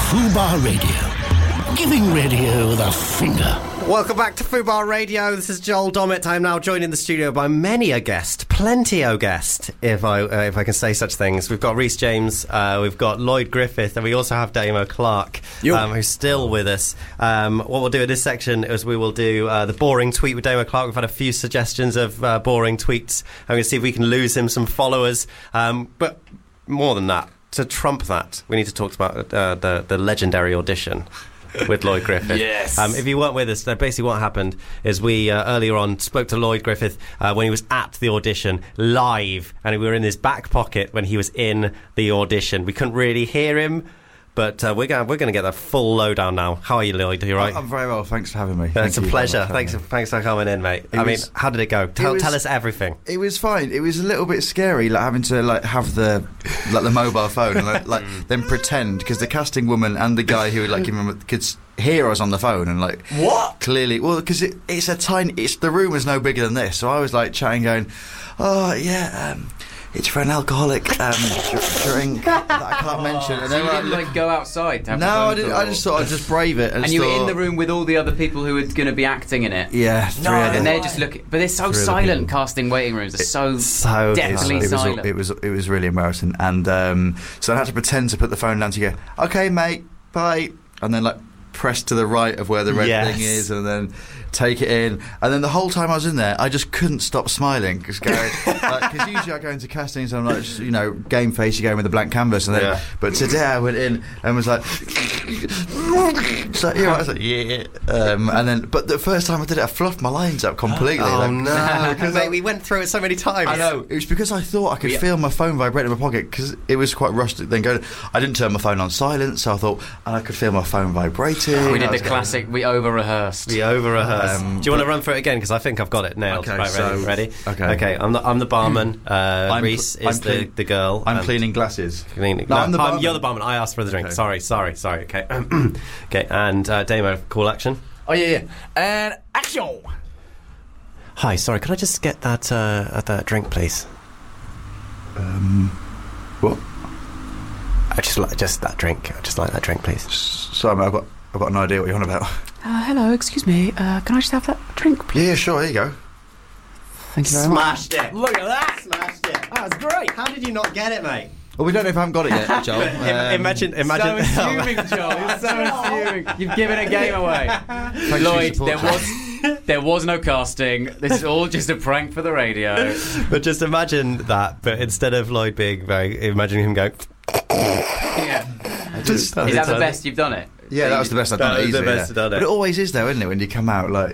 Fubar Radio. Giving radio the finger. Welcome back to Fubar Radio. This is Joel Dommett. I'm now joined in the studio by many a guest, plenty-o guest, if I can say such things. We've got Rhys James, we've got Lloyd Griffith, and we also have Damo Clark, who's still with us. What we'll do in this section is we will do the boring tweet with Damo Clark. We've had a few suggestions of boring tweets. I'm going to see if we can lose him some followers. But more than that, to trump that, we need to talk about the legendary audition with Lloyd Griffith. Yes. If you weren't with us, basically what happened is we earlier on spoke to Lloyd Griffith when he was at the audition live, and we were in his back pocket when he was in the audition. We couldn't really hear him, but we're going to get the full lowdown now. How are you, Lloyd? Are you right? I'm very well, thanks for having me. It's a pleasure. Thanks for coming in, mate. How did it go? Tell us everything. It was fine. It was a little bit scary, like having to have the mobile phone and then pretend, because the casting woman and the guy who could hear us on the phone and what? Clearly, well, because it's the room was no bigger than this, so I was chatting, going, oh yeah. It's for an alcoholic drink that I can't mention. And so you didn't go outside to have No, I didn't. I just thought I'd just brave it. And you were in the room with all the other people who were going to be acting in it. Yeah, and they're just looking. But they're so silent. Casting waiting rooms are so definitely silent. It was really embarrassing, and so I had to pretend to put the phone down to go, okay, mate, bye, and then press to the right of where the red thing is, and then take it in, and then the whole time I was in there I just couldn't stop smiling, because usually I go into castings and I'm game face, you go in with a blank canvas, and then but today I went in and was like so, I was like and then but the first time I did it I fluffed my lines up completely. No, because mate, we went through it so many times. I know, it was because I thought I could feel my phone vibrating in my pocket, because it was quite rushed. Then I didn't turn my phone on silent, so I thought I could feel my phone vibrating. We did the classic, we over-rehearsed. Do you want to run through it again? Because I think I've got it nailed. Okay, right, ready? Okay. I'm the barman. Rhys is the girl. I'm cleaning glasses. Cleaning. No, I'm the barman. You're the barman. I asked for the drink. Okay. Sorry. Okay. Okay, and Damo, call action. Oh, yeah. And action! Hi, sorry, could I just get that drink, please? What? I just that drink. I just like that drink, please. Sorry, mate, I've got an idea what you're on about. Hello, excuse me. Can I just have that drink, please? Yeah, sure, here you go. Thank you very much. Smashed it. Look at that! Smashed it. That was great. How did you not get it, mate? Well, we don't know if I haven't got it yet, Joel. Imagine. So assuming, Joel. You're so assuming. You've given a game away. Lloyd, there was no casting. This is all just a prank for the radio. But just imagine that. But instead of Lloyd being imagine him going. Yeah. Is that the best you've done it? Yeah, that was the best I've done it. That was the Easily, best I've done it. But it always is, though, isn't it? When you come out,